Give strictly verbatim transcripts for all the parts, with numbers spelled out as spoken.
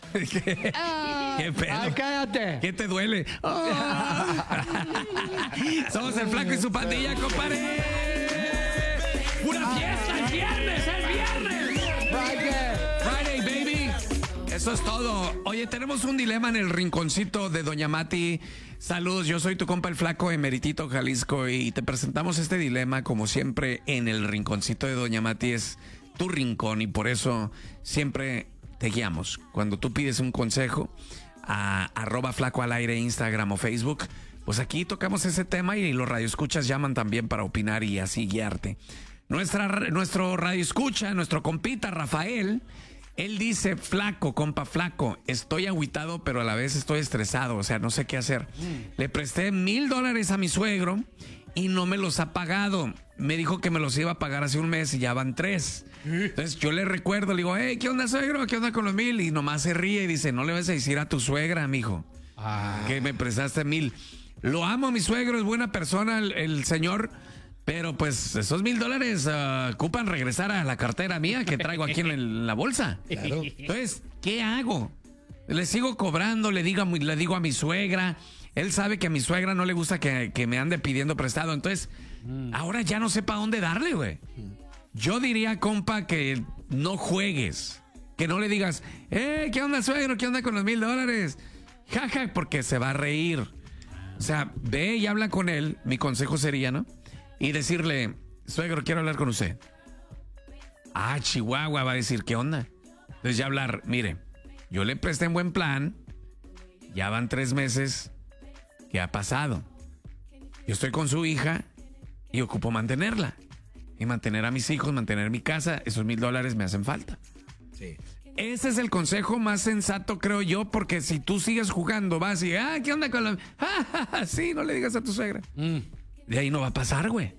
¿Qué, Ah, ¿Qué pedo? Ay, cállate. ¿Qué te duele? Oh. Somos el Flaco y su pandilla, compadre. ¡Una fiesta! ¡El viernes! ¡El viernes! Friday. Friday, baby. Eso es todo. Oye, tenemos un dilema en el rinconcito de Doña Mati. Saludos, yo soy tu compa el Flaco de Meritito, Jalisco, y te presentamos este dilema, como siempre, en el rinconcito de Doña Mati. Es tu rincón y por eso siempre te guiamos. Cuando tú pides un consejo a arroba Flaco al aire, Instagram o Facebook, pues aquí tocamos ese tema y los radioescuchas llaman también para opinar y así guiarte. Nuestra, nuestro radioescucha, nuestro compita Rafael, él dice: Flaco, compa Flaco, estoy agüitado pero a la vez estoy estresado, o sea, no sé qué hacer. Mm. Le presté mil dólares a mi suegro y no me los ha pagado. Me dijo que me los iba a pagar hace un mes y ya van tres. Entonces yo le recuerdo, le digo: hey, ¿qué onda, suegro? ¿Qué onda con los mil? Y nomás se ríe y dice: no le vas a decir a tu suegra, mijo, ah. que me prestaste mil. Lo amo, mi suegro, es buena persona el, el señor, pero pues esos mil dólares uh, ocupan regresar a la cartera mía que traigo aquí en, el, en la bolsa. Claro. Entonces, ¿qué hago? Le sigo cobrando, le digo, a mi, le digo a mi suegra. Él sabe que a mi suegra no le gusta que, que me ande pidiendo prestado. Entonces, mm. ahora ya no sé para dónde darle, güey. Mm. Yo diría, compa, que no juegues. Que no le digas: eh, ¿qué onda, suegro? ¿Qué onda con los mil dólares? Jaja, porque se va a reír. O sea, ve y habla con él. Mi consejo sería, ¿no? Y decirle: suegro, quiero hablar con usted. Ah, Chihuahua, va a decir: ¿qué onda? Entonces ya hablar: mire, yo le presté en buen plan. Ya van tres meses. ¿Qué ha pasado? Yo estoy con su hija y ocupo mantenerla. Y mantener a mis hijos, mantener mi casa. Esos mil dólares me hacen falta. Sí. Ese es el consejo más sensato, creo yo, porque si tú sigues jugando, vas y, ah, ¿qué onda con la...? Ah, sí, no le digas a tu suegra. Mm. De ahí no va a pasar, güey.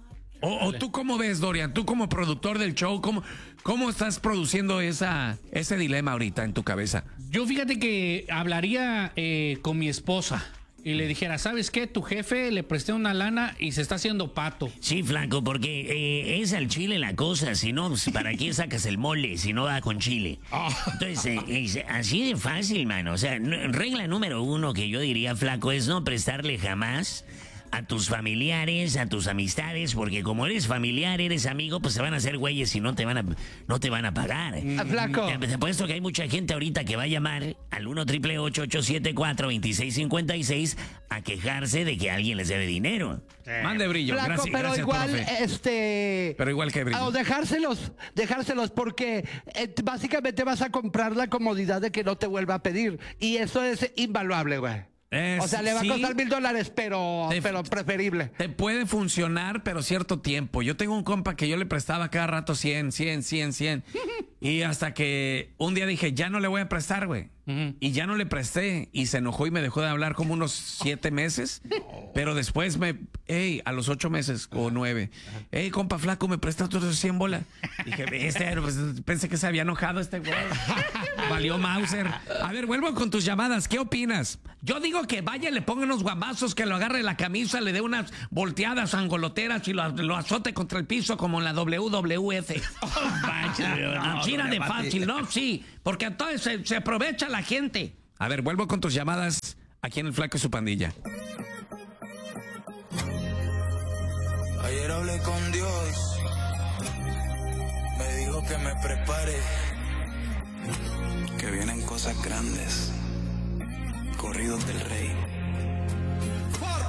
O, o tú cómo ves, Dorian, tú como productor del show, ¿cómo, cómo estás produciendo esa, ese dilema ahorita en tu cabeza? Yo fíjate que hablaría eh, con mi esposa y le dijera: ¿sabes qué? Tu jefe le presté una lana y se está haciendo pato. Sí, Flaco, porque eh, es al chile la cosa. Si no, ¿para qué sacas el mole si no va con chile? Oh. Entonces, eh, es así de fácil, mano. O sea, regla número uno que yo diría, Flaco, es no prestarle jamás a tus familiares, a tus amistades, porque como eres familiar, eres amigo, pues se van a hacer güeyes y no te van a, no te van a pagar. Mm. Flaco. Te, te apuesto que hay mucha gente ahorita que va a llamar al uno triple ocho ocho siete cuatro dos seis cinco seis a quejarse de que alguien les debe dinero. Eh. Mande brillo. Flaco, gracias, pero gracias, igual, profe. este... Pero igual que brillo. O dejárselos, dejárselos porque eh, básicamente vas a comprar la comodidad de que no te vuelva a pedir. Y eso es invaluable, güey. Es, o sea, le va sí, a costar mil dólares, pero, te, pero preferible. Te puede funcionar, pero cierto tiempo. Yo tengo un compa que yo le prestaba cada rato cien, cien, cien, cien. Y hasta que un día dije: ya no le voy a prestar, güey. Uh-huh. Y ya no le presté. Y se enojó y me dejó de hablar como unos siete meses. No. Pero después me... Hey, a los ocho meses o nueve. Hey, compa Flaco, ¿me prestas otros cien bolas? Dije: este, pues, pensé que se había enojado este güey. Valió Mauser. A ver, vuelvo con tus llamadas. ¿Qué opinas? Yo digo que vaya, le ponga unos guambazos, que lo agarre la camisa, le dé unas volteadas angoloteras y lo, lo azote contra el piso como en la W W F. Oh, vaya, no, China de fácil, ¿no? Sí, porque entonces se, se aprovecha la gente. A ver, vuelvo con tus llamadas aquí en el Flaco y su pandilla. Ayer hablé con Dios, me dijo que me prepare, que vienen cosas grandes.